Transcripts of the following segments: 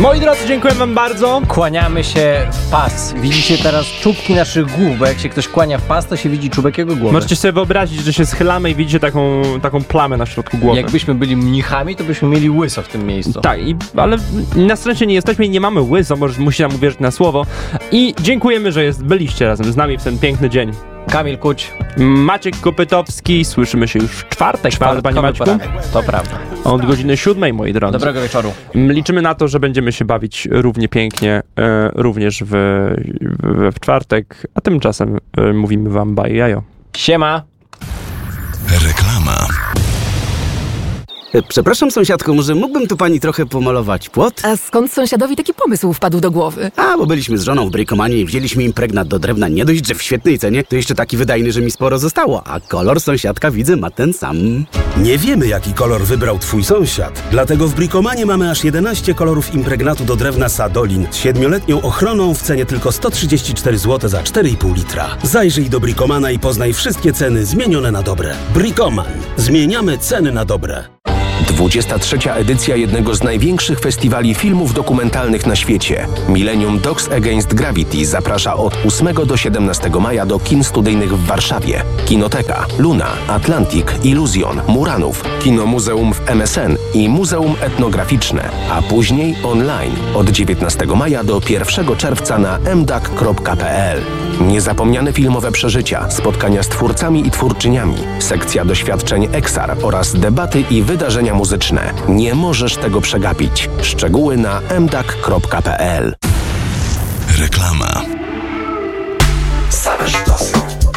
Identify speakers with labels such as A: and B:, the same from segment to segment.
A: Moi drodzy, dziękuję wam bardzo.
B: Kłaniamy się w pas. Widzicie teraz czubki naszych głów, bo jak się ktoś kłania w pas, to się widzi czubek jego głowy.
A: Możecie sobie wyobrazić, że się schylamy i widzicie taką plamę na środku głowy.
B: Jakbyśmy byli mnichami, to byśmy mieli łyso w tym miejscu.
A: Tak, ale na szczęście nie jesteśmy i nie mamy łyso, może musicie nam uwierzyć na słowo. I dziękujemy, że byliście razem z nami w ten piękny dzień.
B: Kamil Kuć,
A: Maciek Kopytowski, słyszymy się już w czwartek, panie Maćku?
B: To prawda.
A: Od godziny 7, moi drodzy.
B: Dobrego wieczoru.
A: Liczymy na to, że będziemy się bawić równie pięknie, również w czwartek, a tymczasem mówimy wam bye, jajo.
B: Siema.
C: Reklama.
D: Przepraszam, sąsiadko, może mógłbym tu pani trochę pomalować płot?
E: A skąd sąsiadowi taki pomysł wpadł do głowy?
D: Bo byliśmy z żoną w Brikomanie i wzięliśmy impregnat do drewna. Nie dość, że w świetnej cenie, to jeszcze taki wydajny, że mi sporo zostało. A kolor sąsiadka, widzę, ma ten sam.
F: Nie wiemy, jaki kolor wybrał twój sąsiad. Dlatego w Brikomanie mamy aż 11 kolorów impregnatu do drewna Sadolin z 7-letnią ochroną w cenie tylko 134 zł za 4,5 litra. Zajrzyj do Brikomana i poznaj wszystkie ceny zmienione na dobre. Brikoman. Zmieniamy ceny na dobre.
G: 23. edycja jednego z największych festiwali filmów dokumentalnych na świecie. Millennium Dogs Against Gravity zaprasza od 8 do 17 maja do kin studyjnych w Warszawie. Kinoteka, Luna, Atlantic, Illusion, Muranów, Kino Muzeum w MSN i Muzeum Etnograficzne, a później online od 19 maja do 1 czerwca na mdak.pl. Niezapomniane filmowe przeżycia, spotkania z twórcami i twórczyniami, sekcja doświadczeń EXAR oraz debaty i wydarzenia muzyczne. Nie możesz tego przegapić. Szczegóły na mdak.pl.
C: Reklama.
G: Same sztosy.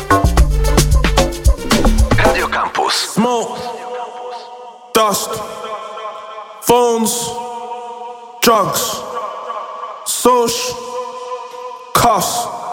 G: Radio Campus.
H: Smoke, dust, phones, drugs, social, cuss.